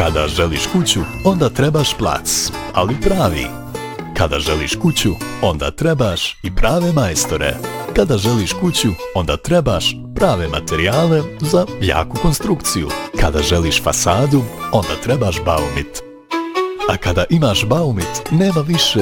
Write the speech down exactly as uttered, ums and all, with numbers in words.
Kada želiš kuću, onda trebaš plac, ali pravi. Kada želiš kuću, onda trebaš i prave majstore. Kada želiš kuću, onda trebaš prave materijale za jaku konstrukciju. Kada želiš fasadu, onda trebaš Baumit. A kada imaš Baumit, nema više